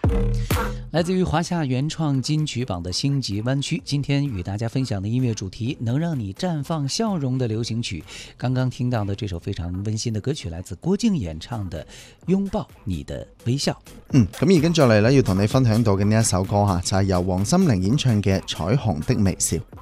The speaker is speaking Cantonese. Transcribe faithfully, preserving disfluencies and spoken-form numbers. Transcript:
来自于华夏原创金曲榜的星级湾区，今天与大家分享的音乐主题能让你绽放笑容的流行曲。刚刚听到的这首非常温馨的歌曲来自郭靖演唱的《擁抱你的微笑》。 嗯，咁而跟住嚟咧，要同你分享到嘅呢一首歌吓，就係由黃心凌演唱嘅《彩虹的微笑》。